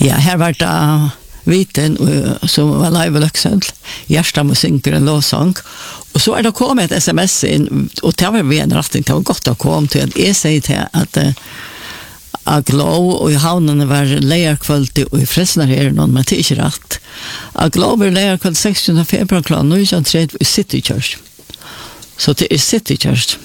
Ja, här var det Viten som var live Löksöld. Gärstam synker en lovsång. Och så det kommit ett sms in och det var vi en rättning. Det var gott att komma till att jag säger till att Glow och i havnen var lejarkvöld och i Fresnar här någon med t-shirt. Att Glow var lejarkvöld 16 februari kl. 9.30 i City Church. Så det är City Church.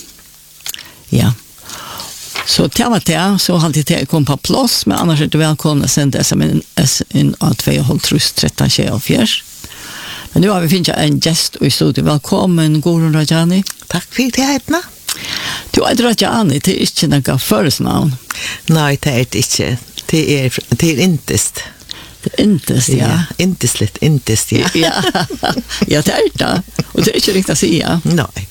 Ja. Så det var det, så hade det kom på plats, men annars är det välkomna att sända sms in av 2,5-13-24. Men nu har vi finnit en gäst i studiet. Välkommen, Gorun Rajani. Tack för det, Hedna. Du är Rajani, det är inte något förelsnamn. Nej, det är det inte. Det är intest. Det är intest, ja. Intest, ja. Ja, det är det. Och det är inte riktigt att säga. Nej.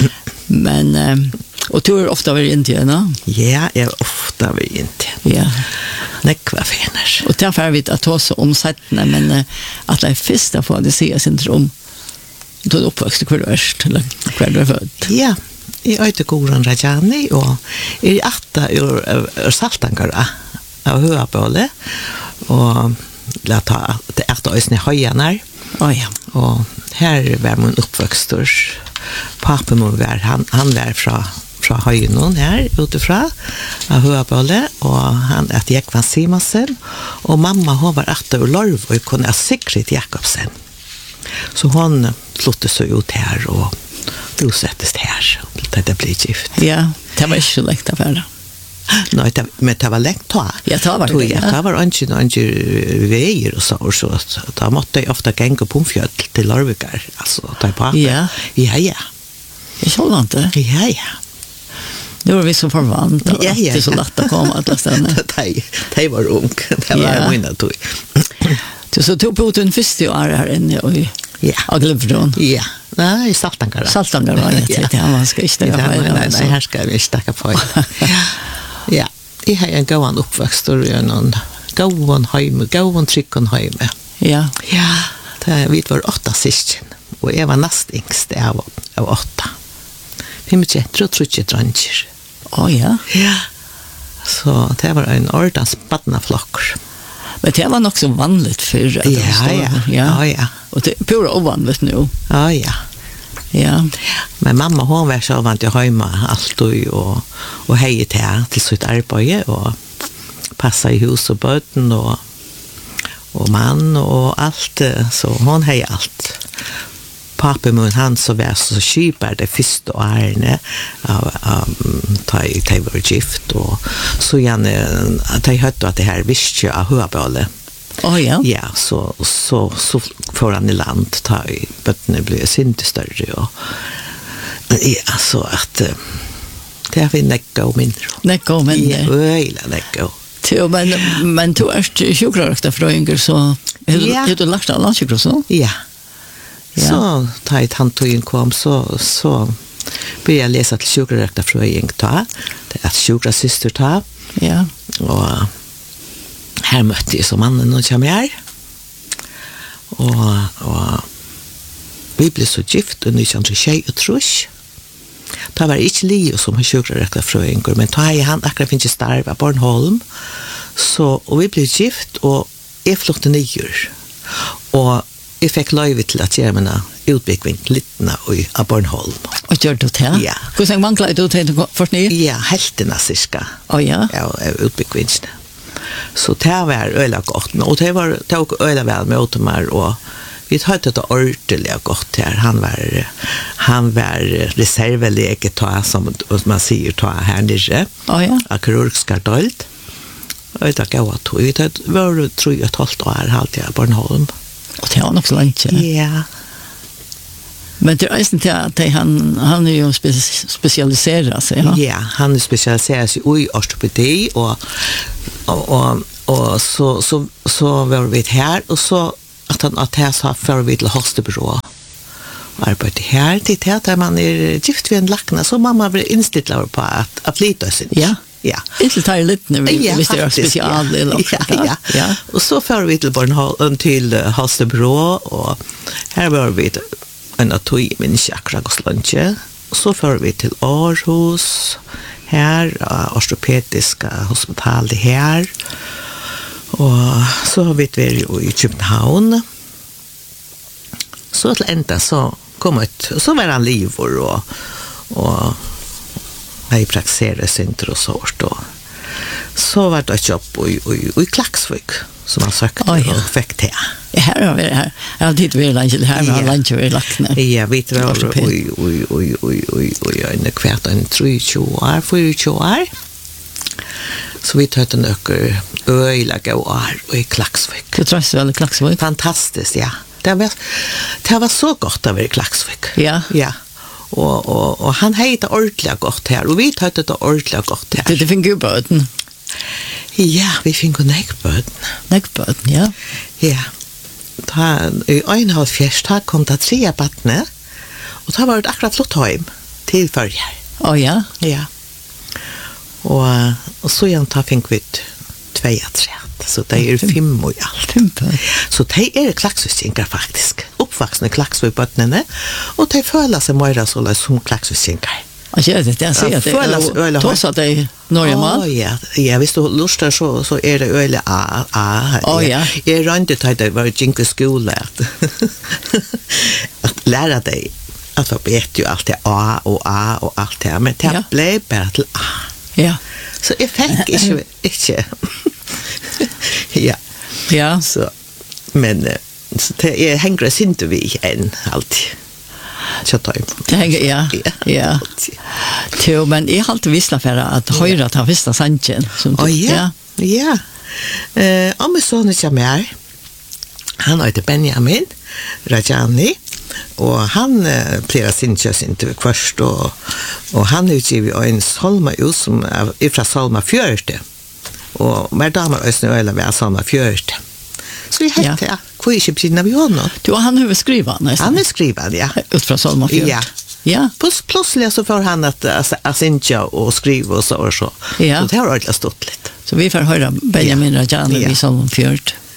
Men, och du är ofta vid Indien, no? Ja, jag är ofta vid Indien. Ja. Nekva feners. Och därför är vi att ta så omsättande, men att det är första för att se syndrom. Du är uppvuxen kvar värst, eller kvar du är född. Ja, jag heter Gorun Rajani och är 8 ur Saltankara av Höabåle och lät ta det 8 ösne höjanar. Ja. Och här var min uppvuxen. Pappa var han var från höjnon här utifrån av Höabåle och han att Ekvan Simonsen och mamma hon var 8 ur Lorv och kunde Sigrid Jakobsen. Så hon flyttade så ut här och bosattes här. Det blev gift. Ja, det var inte så lätt affär. Nej, men det var lätt då. Ja, det var det. Ja. Det var inte vägar och så. Då måtte jag ofta gänga på en fjöld till Lorvikar. Alltså, ta på. Ja. Ja. Jag såg inte. Ja. Det var vi så förvant. Ja. Det är så lätt att komma alla ställen. Det var ung. Det var mina tog. Så tog på den första år här inne och Aglevron. Ja. Nej, Saltankara. Saltankara, jag tänkte man ska inte stäcka på. Nej, här ska vi stäcka på. Ja, jag har en gåan uppväxt och en gåan tryckon hemma. Ja. Vi var 8 syskon och jag var näst yngst av 8. 5 tjejer och 3 dranger. Ja. Så det var en ordens badnaflock. Men det var nog så vanligt förr. Ja. Och det är pura ovanligt nu. Ja. Men mamma hon var så vant jag hemma alltid och hejt här till sitt arbete och passa i hus och böten och man och allt så hon hej allt. Pappa mun han så var så skipar det första året ta var gift och så gärna att jag hörde att det här visste av Höabåle. Ja, så får han i land ta i bötterna blev inte större och ja, så att det har vi näcka och mindre. Näcka. Men du är sjukrökta fröingar så har du lagt alla sjukrö så? Ja. Så ta ett handtøyen kom så började jag läsa till sjukrökta fröing ta. Det är sjukra syster ta. Ja. Och här mötte jag som mannen och kom här. Och vi blev så gift och 1923. Det var inte Leo som har sjukrökta fröingar, men då har han akkurat finns starv på Bornholm. Och vi blev gift och jag flyttade nyer. Och jag fick löjve till att göra mina utbyggning littna i Bornholm. Och gör du det? Ja. Hur sen manglar du till först ny? Ja, hälften cirka. Ja, utbyggningen. Så det var öliga gott. Och det var öliga väl med återmar och vi hade det ordentligt gott här. Han var reserveläge som man säger ta här nere. Kirurgiska dolt. Och det gav att vi var 3,5 år halt i Bornholm. Och det var nog så långt. Ja. Men det är inte att han är ju specialiserad sig. Ja, han är specialiserad sig i ortopedi och så var vi här och så att här så för vi till Holstebro. Arbete här till där man är gift vid en lackna så mamma blir inställd på att flytta sig. Ja. Inte tar lite när vi visste det special Ja. Och så för vi till Bornholm till Holstebro och här var vi en atoj med chakragoslanche. Så för vi till Aarhus här ortopediska hospital här. Og så har vi vært jo i København. Så til enda så kom ut, og så var han livor og jeg praktiserede sinter og sånt, og så var det et jobb i Klaksvik, som han søkte og fikk til. Ja, her har vi det her. Jeg har tid vært langt, her har langt vært lagt ned. Ja, vi var en kvart en 23 år, 24 år. Så vi tøtte nøkker øyla år i Klaksvik. Du trøst vel i Klaksvik? Fantastisk, ja. Det var så godt å være i Klaksvik. Ja. Ja. Og han heter ordentlig godt her, og vi tøtte det ordentlig godt her. Det finner jo bøten. Ja, vi finner nekkbøten. Nekkbøten, ja. Ja. I 1,5 da kom det 3 battene, og da var det akkurat flott hjem til førjer. Ja? Ja. Og så igjen da fikk vi 2 så det 5 og alt. 5 bøten. Så de klaksviskinger faktisk. Oppvaksne klaksvibøtnene, og de føler seg mer som klaksviskinger. Ja, det jeg sier det. Tås at det Norge mal? Ja, hvis du luster så det øyelig A. Ja. Jeg rønte til det var jinke skole at lære deg alfabet jo alt det A og alt det, men det ble bare til A. Ja. Så jeg fikk ikke. Ja. Ja. Så, men så jeg henger ikke vi enn alltid. Ja. Men jeg har alltid visst for at høyre tar første sannsjen. Ja. Om jeg så ikke mer, han heter Benjamin Rajani, og han pleier sannsjen til først, og han utgiver en salma ut som fra salma 40, og hver damer øyne øyne ved salma 40. Så jeg heter det. Hvor ikke brinner vi honom? Han har skrivet nesten. Han har skrivet, ja. Ut fra Salma 4. Ja. Plutselig så får han at synge og skrive og så. Ja. Så det har ordentlig stått litt. Så vi får høre Benjamin Rajani i Salma 4.